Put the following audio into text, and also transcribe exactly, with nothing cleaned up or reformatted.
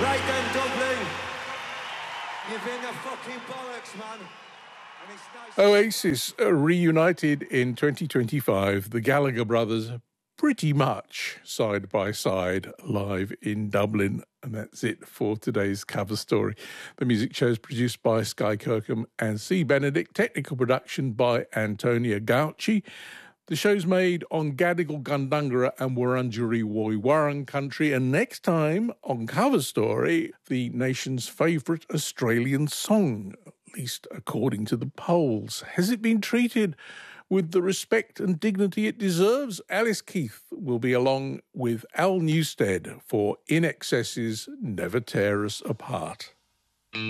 Right then, Dublin. You've been the fucking bollocks, man. And it's nice. Oasis uh, reunited in twenty twenty-five. The Gallagher brothers pretty much side by side live in Dublin. And that's it for today's cover story. The music show is produced by Sky Kirkham and C. Benedict. Technical production by Antonia Gauci. The show's made on Gadigal Gundungara and Wurundjeri Woiwurrung country. And next time on Cover Story, the nation's favourite Australian song, at least according to the polls. Has it been treated with the respect and dignity it deserves? Alice Keith will be along with Al Newstead for I N X S's Never Tear Us Apart.